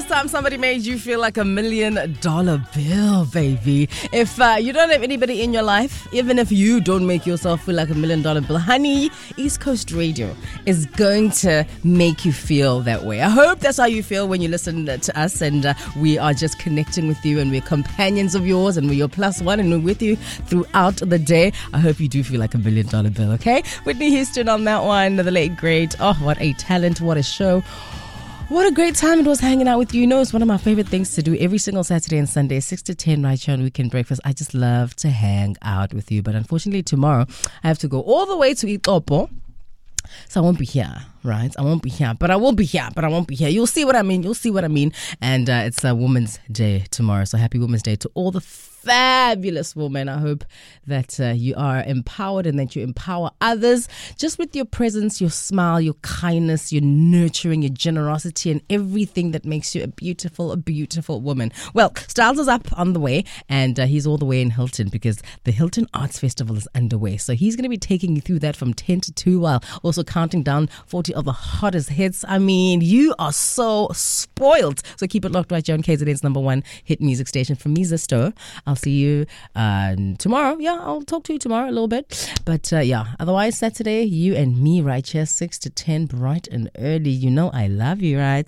last time somebody made you feel like $1 million bill, baby? If you don't have anybody in your life, even if you don't make yourself feel like $1 million bill, honey, East Coast Radio is going to make you feel that way. I hope that's how you feel when you listen to us, and we are just connecting with you, and we're companions of yours, and we're your plus one, and we're with you throughout the day. I hope you do feel like $1 million bill, okay? Whitney Houston on that one, the late great. Oh, what a talent, what a show. What a great time it was hanging out with you. You know, it's one of my favorite things to do every single Saturday and Sunday, 6 to 10 right here on Weekend Breakfast. I just love to hang out with you. But unfortunately, tomorrow, I have to go all the way to Itopo. So I won't be here, right? I won't be here, but I will be here, but I won't be here. You'll see what I mean. And it's a Women's Day tomorrow. So happy Women's Day to all the fabulous women. I hope that you are empowered and that you empower others just with your presence, your smile, your kindness, your nurturing, your generosity, and everything that makes you a beautiful woman. Well, Styles is up on the way, and he's all the way in Hilton because the Hilton Arts Festival is underway. So he's going to be taking you through that from 10 to 2 while also counting down 40 of the hottest hits. I mean, you are so spoiled. So keep it locked right here on KZN's number one hit music station. From me, Zisto, I'll see you tomorrow. Yeah, I'll talk to you tomorrow a little bit. But otherwise, Saturday, you and me right here, 6 to 10, bright and early. You know I love you, right?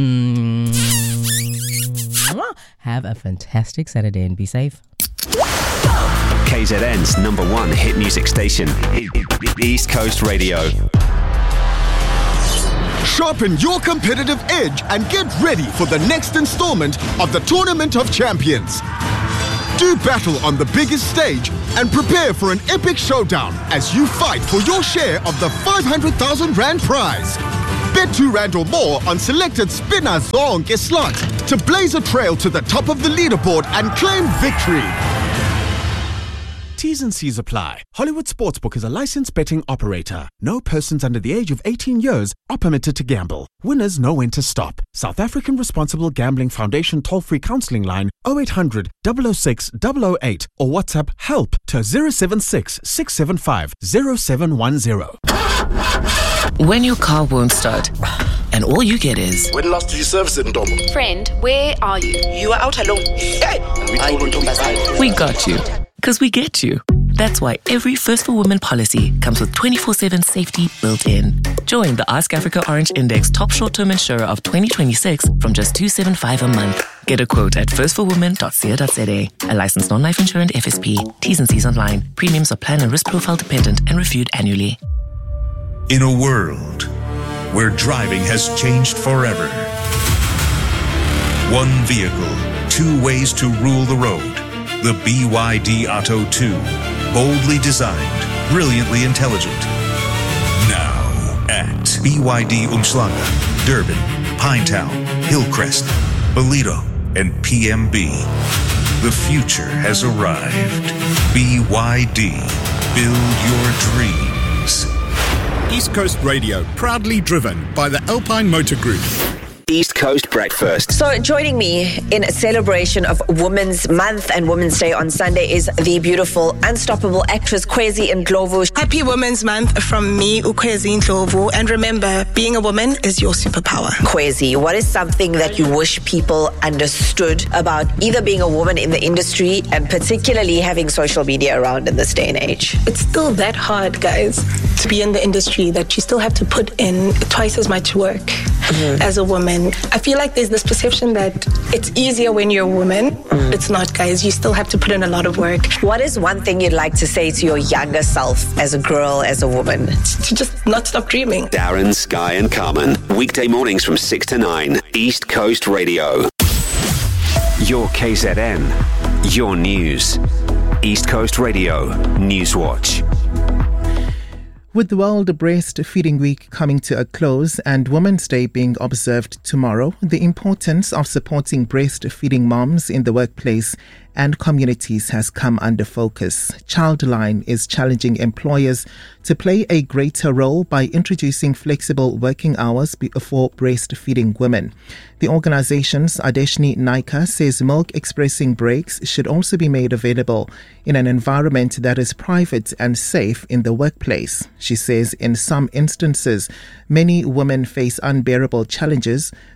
Have a fantastic Saturday and be safe. KZN's number one hit music station, East Coast Radio. Sharpen your competitive edge and get ready for the next installment of the Tournament of Champions. Do battle on the biggest stage and prepare for an epic showdown as you fight for your share of the 500,000 Rand prize. Bet R2 or more on selected Spinner Zonke slots to blaze a trail to the top of the leaderboard and claim victory. T's and C's apply. Hollywood Sportsbook is a licensed betting operator. No persons under the age of 18 years are permitted to gamble. Winners know when to stop. South African Responsible Gambling Foundation toll-free counselling line 0800 006 008 or WhatsApp HELP to 076 675 0710. When your car won't start and all you get is... When last did you service it, Ndomo? Friend, where are you? You are out alone. Hey! We got you. Because we get you. That's why every First for Women policy comes with 24/7 safety built in. Join the Ask Africa Orange Index top short-term insurer of 2026 from just $275 a month. Get a quote at firstforwomen.co.za. A licensed non-life insurance FSP. T's and C's online. Premiums are plan and risk profile dependent and reviewed annually. In a world where driving has changed forever, one vehicle, two ways to rule the road. The BYD Atto 2. Boldly designed, brilliantly intelligent. Now at BYD Umhlanga, Durban, Pinetown, Hillcrest, Ballito, and PMB. The future has arrived. BYD. Build your dreams. East Coast Radio, proudly driven by the Alpine Motor Group. East Coast Breakfast. So joining me in a celebration of Women's Month and Women's Day on Sunday is the beautiful, unstoppable actress Kwezi Ndlovu. Happy Women's Month from me, Kwezi Ndlovu. And remember, being a woman is your superpower. Kwezi, what is something that you wish people understood about either being a woman in the industry and particularly having social media around in this day and age? It's still that hard, guys, to be in the industry that you still have to put in twice as much work as a woman. I feel like there's this perception that it's easier when you're a woman. It's not, guys. You still have to put in a lot of work. What is one thing you'd like to say to your younger self as a girl, as a woman? To just not stop dreaming. Darren, Sky and Carmen. Weekday mornings from 6 to 9. East Coast Radio. Your KZN. Your news. East Coast Radio. Newswatch. With the World Breastfeeding Week coming to a close and Women's Day being observed tomorrow, the importance of supporting breastfeeding moms in the workplace and communities has come under focus. Childline is challenging employers to play a greater role by introducing flexible working hours for breastfeeding women. The organization's Adeshni Naika says milk expressing breaks should also be made available in an environment that is private and safe in the workplace. She says in some instances, many women face unbearable challenges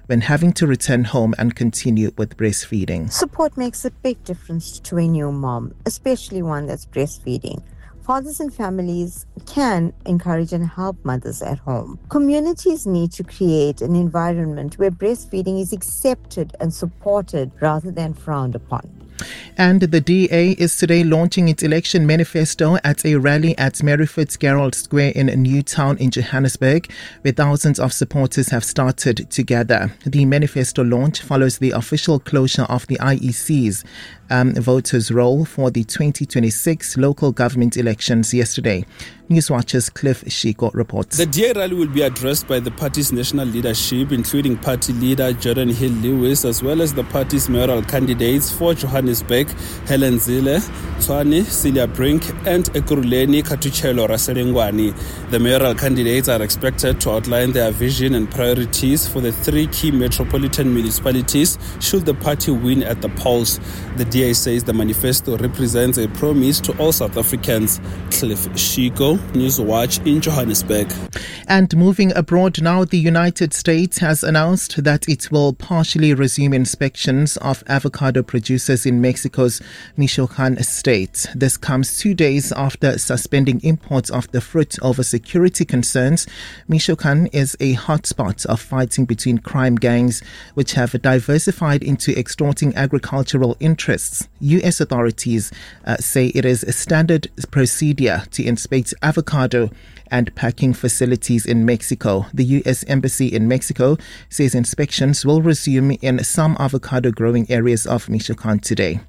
when having to return home and continue with breastfeeding. Support makes a big difference to a new mom, especially one that's breastfeeding. Fathers and families can encourage and help mothers at home. Communities need to create an environment where breastfeeding is accepted and supported rather than frowned upon. And the DA is today launching its election manifesto at a rally at Mary Fitzgerald Square in Newtown in Johannesburg, where thousands of supporters have started to gather. The manifesto launch follows the official closure of the IEC's voters' roll for the 2026 local government elections yesterday. Newswatch's Cliff Shiko reports. The DA rally will be addressed by the party's national leadership, including party leader Jordan Hill-Lewis, as well as the party's mayoral candidates for Johannesburg, Helen Zille, Tshwane, Celia Brink, and Ekurhuleni Katuchelo Raselengwane. The mayoral candidates are expected to outline their vision and priorities for the 3 key metropolitan municipalities should the party win at the polls. The DA says the manifesto represents a promise to all South Africans. Cliff Shiko, Newswatch in Johannesburg. And moving abroad now, the United States has announced that it will partially resume inspections of avocado producers in Mexico's Michoacan state. This comes 2 days after suspending imports of the fruit over security concerns. Michoacan is a hotspot of fighting between crime gangs, which have diversified into extorting agricultural interests. U.S. authorities say it is a standard procedure to inspect avocado and packing facilities in Mexico. The U.S. Embassy in Mexico says inspections will resume in some avocado growing areas of Michoacan today.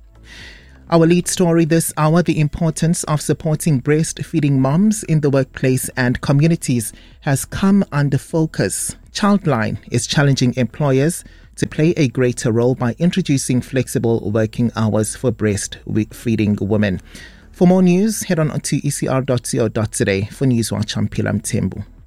Our lead story this hour, the importance of supporting breastfeeding moms in the workplace and communities has come under focus. Childline is challenging employers to play a greater role by introducing flexible working hours for breastfeeding women. For more news, head on to ecr.co.za. For Newswatch, I'm Pilam Tembu.